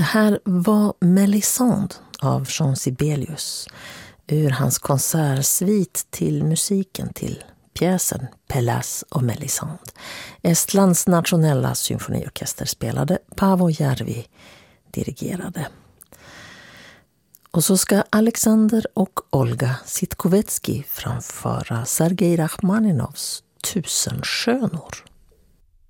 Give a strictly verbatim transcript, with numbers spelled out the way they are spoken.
här var Melisande av Jean Sibelius ur hans konsertsvit till musiken till pjäsen Pellas och Melisande. Estlands nationella symfoniorkester spelade, Paavo Järvi dirigerade. Och så ska Alexander och Olga Sitkovetsky framföra Sergej Rachmaninovs Tusen skönor.